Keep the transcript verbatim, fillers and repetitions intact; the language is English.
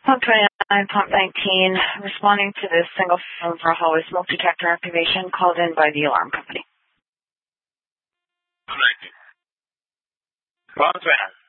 Pump twenty-nine, Pump nineteen, responding to this single phone for a hallway smoke detector activation called in by the alarm company. Pump nineteen. Pump twenty-nine.